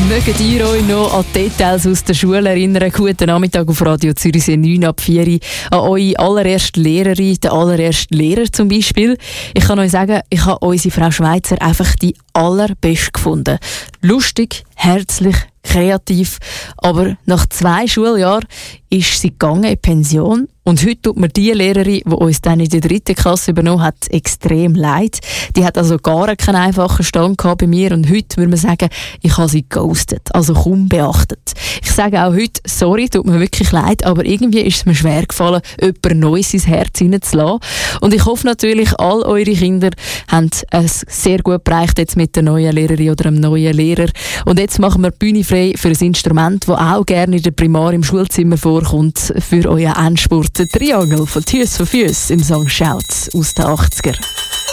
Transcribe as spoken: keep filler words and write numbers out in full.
Mögt ihr euch noch an Details aus der Schule erinnern? Guten Nachmittag auf Radio Zürich neun ab vier. An eure allererste Lehrerin, den allerersten Lehrer zum Beispiel. Ich kann euch sagen, ich habe unsere Frau Schweizer einfach die allerbeste gefunden. Lustig, herzlich, kreativ. Aber nach zwei Schuljahren ist sie gegangen in Pension. Und heute tut mir die Lehrerin, die uns dann in der dritten Klasse übernommen hat, extrem leid. Die hat also gar keinen einfachen Stand gehabt bei mir. Und heute würde man sagen, ich habe sie ghostet, also kaum beachtet. Ich sage auch heute, sorry, tut mir wirklich leid, aber irgendwie ist es mir schwer gefallen, jemand Neues ins Herz hineinzulassen. Und ich hoffe natürlich, all eure Kinder haben es sehr gut bereicht jetzt mit der neuen Lehrerin oder dem neuen Lehrer. Und jetzt machen wir die Bühne frei für ein Instrument, das auch gerne in der Primar im Schulzimmer vorkommt, für euren Endspurt. Der Triangel von Tschüss von Füss im Song Shouts aus den achtziger.